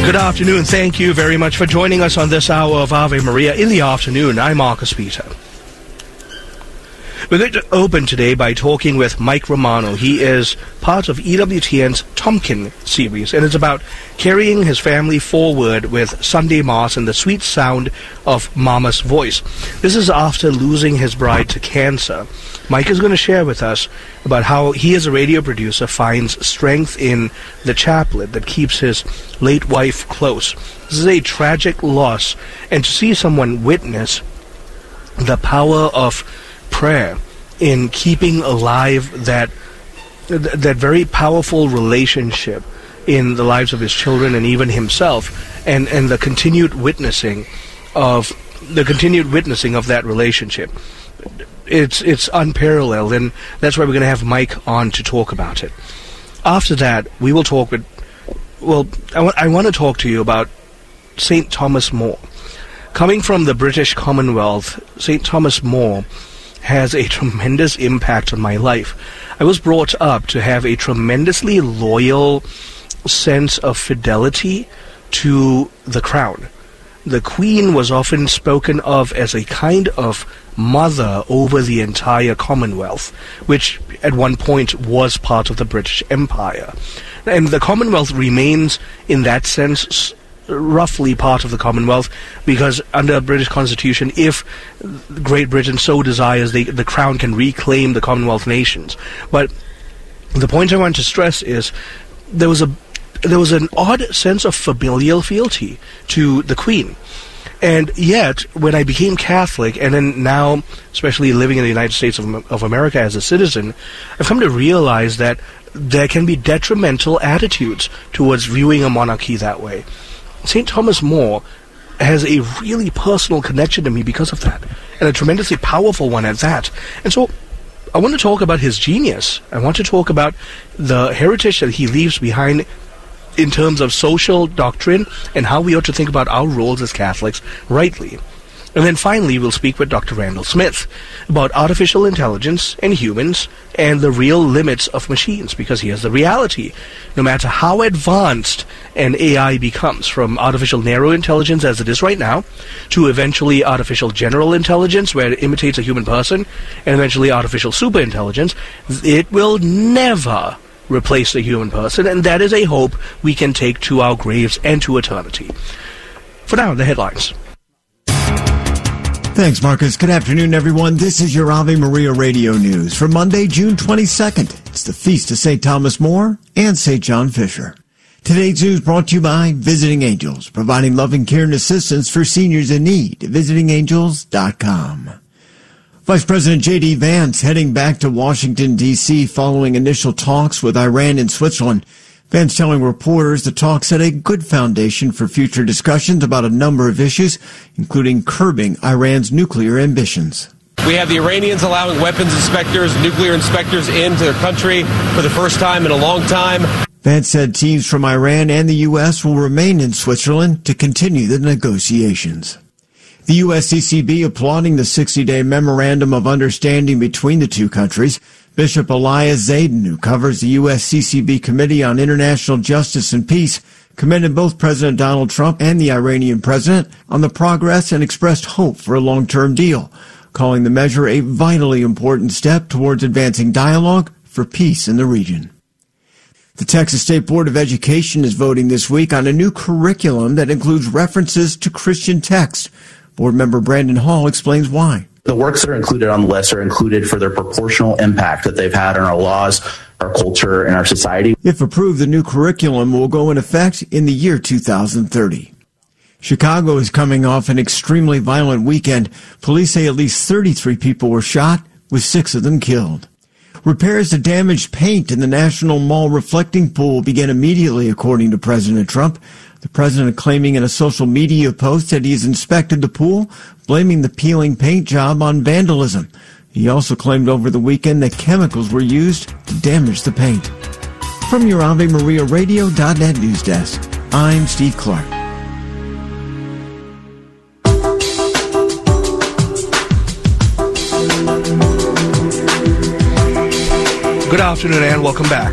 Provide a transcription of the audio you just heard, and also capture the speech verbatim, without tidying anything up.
Good afternoon. Thank you very much for joining us on this hour of Ave Maria in the afternoon. I'm Marcus Peter. We're going to open today by talking with Mike Romano. He is part of E W T N's Tomkin series, and it's about carrying his family forward with Sunday Mass and the sweet sound of Mama's voice. This is after losing his bride to cancer. Mike is going to share with us about how he, as a radio producer, finds strength in the chaplet that keeps his late wife close. This is a tragic loss, and to see someone witness the power of prayer in keeping alive that that very powerful relationship in the lives of his children and even himself, and and the continued witnessing of the continued witnessing of that relationship. It's it's unparalleled, and that's why we're going to have Mike on to talk about it. After that, we will talk with, well, I, w- I want to talk to you about Saint Thomas More. Coming from the British Commonwealth, Saint Thomas More has a tremendous impact on my life. I was brought up to have a tremendously loyal sense of fidelity to the crown. The Queen was often spoken of as a kind of mother over the entire Commonwealth, which at one point was part of the British Empire. And the Commonwealth remains, in that sense, roughly part of the Commonwealth, because under British Constitution, if Great Britain so desires, they, the Crown can reclaim the Commonwealth nations. But the point I want to stress is there was a there was an odd sense of familial fealty to the Queen. And yet, when I became Catholic, and then now, especially living in the United States of, of America as a citizen, I've come to realize that there can be detrimental attitudes towards viewing a monarchy that way. Saint Thomas More has a really personal connection to me because of that, and a tremendously powerful one at that. And so I want to talk about his genius. I want to talk about the heritage that he leaves behind in terms of social doctrine and how we ought to think about our roles as Catholics rightly. And then finally, we'll speak with Doctor Randall Smith about artificial intelligence and humans and the real limits of machines, because here's the reality. No matter how advanced an A I becomes, from artificial narrow intelligence as it is right now, to eventually artificial general intelligence, where it imitates a human person, and eventually artificial superintelligence, it will never replace the human person, and that is a hope we can take to our graves and to eternity. For now, the headlines. Thanks, Marcus. Good afternoon, everyone. This is your Ave Maria Radio News for Monday, June twenty-second. It's the feast of Saint Thomas More and Saint John Fisher. Today's news brought to you by Visiting Angels, providing loving care and assistance for seniors in need. visiting angels dot com. Vice President J D Vance heading back to Washington, D C following initial talks with Iran and Switzerland. Vance telling reporters the talks set a good foundation for future discussions about a number of issues, including curbing Iran's nuclear ambitions. We have the Iranians allowing weapons inspectors, nuclear inspectors into their country for the first time in a long time. Vance said teams from Iran and the U S will remain in Switzerland to continue the negotiations. The U S C C B applauding the sixty-day memorandum of understanding between the two countries. Bishop Elias Zayden, who covers the U S C C B Committee on International Justice and Peace, commended both President Donald Trump and the Iranian president on the progress and expressed hope for a long-term deal, calling the measure a vitally important step towards advancing dialogue for peace in the region. The Texas State Board of Education is voting this week on a new curriculum that includes references to Christian texts. Board member Brandon Hall explains why. The works that are included on the list are included for their proportional impact that they've had on our laws, our culture, and our society. If approved, the new curriculum will go in effect in the year two thousand thirty. Chicago is coming off an extremely violent weekend. Police say at least thirty-three people were shot, with six of them killed. Repairs to damaged paint in the National Mall reflecting pool began immediately, according to President Trump. The president claiming in a social media post that he's inspected the pool, blaming the peeling paint job on vandalism. He also claimed over the weekend that chemicals were used to damage the paint. From your Ave Maria Radio dot net news desk, I'm Steve Clark. Good afternoon and welcome back.